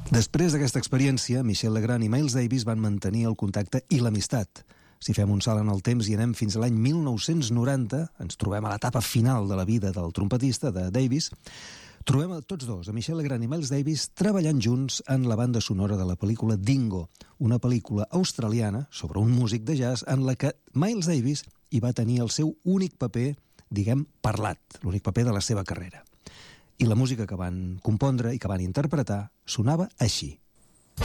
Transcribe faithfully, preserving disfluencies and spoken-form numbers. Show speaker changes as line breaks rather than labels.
Després d'aquesta experiència, Michel Legrand i Miles Davis van mantenir el contacte i l'amistat. Si fem un salt en el temps i anem fins a l'any mil nou-cents noranta, ens trobem a l'etapa final de la vida del trompetista, de Davis, trobem a tots dos, a Michel Legrand i Miles Davis, treballant junts en la banda sonora de la pel·lícula Dingo, una pel·lícula australiana sobre un músic de jazz en la que Miles Davis hi va tenir el seu únic paper, diguem, parlat, l'únic paper de la seva carrera. I la música que van compondre i que van interpretar sonava així.